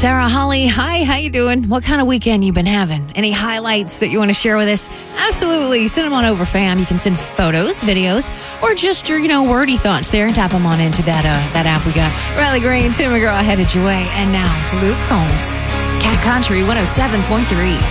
Sarah, Holly, hi, how you doing? What kind of weekend you been having? Any highlights that you want to share with us? Absolutely. Send them on over, fam. You can send photos, videos, or just your, wordy thoughts there and tap them on into that app we got. Riley Green, Tim McGraw headed your way. And now, Luke Combs, Cat Country 107.3.